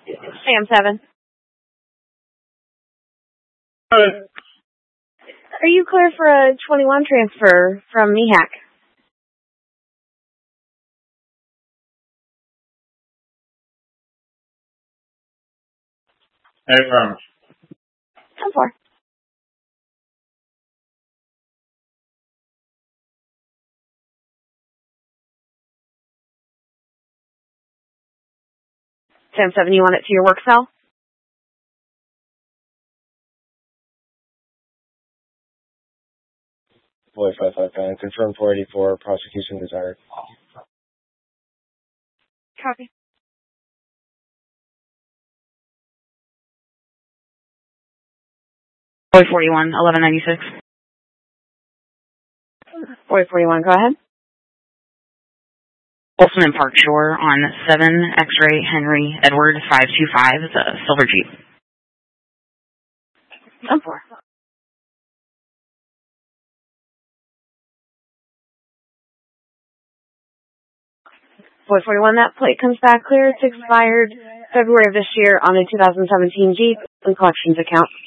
Sam 7. Are you clear for a 21 transfer from MEHAC? Affirm. 10-4. Sam 7, you want it to your work cell? Boy 559, confirm 484, prosecution desired. Copy. Boy 41, 1196. Boy 41, go ahead. Olson and Park Shore on 7 X-Ray Henry Edward 525. It's a silver Jeep. 10-4. Boy 41, that plate comes back clear. It's expired February of this year on a 2017 Jeep and collections account.